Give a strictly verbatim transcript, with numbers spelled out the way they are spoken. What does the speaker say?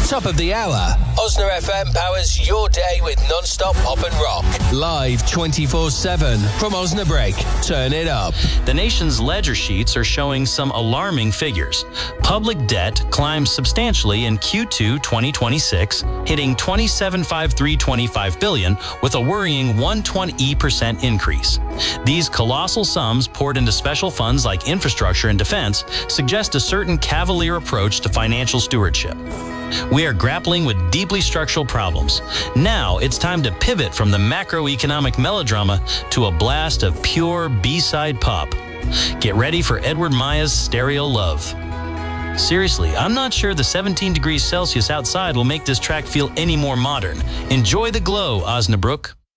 Top of the hour. Osna F M powers your day with non-stop pop and rock. Live twenty-four seven from Osnabrück. Turn it up. The nation's ledger sheets are showing some alarming figures. Public debt climbs substantially in Q two twenty twenty-six, hitting twenty-seven thousand five hundred twenty-five billion dollars with a worrying one hundred twenty percent increase. These colossal sums poured into special funds like infrastructure and defense suggest a certain cavalier approach to financial stewardship. We are grappling with deeply structural problems. Now it's time to pivot from the macroeconomic melodrama to a blast of pure B-side pop. Get ready for Edward Maya's Stereo Love. Seriously, I'm not sure the seventeen degrees Celsius outside will make this track feel any more modern. Enjoy the glow, Osnabrück.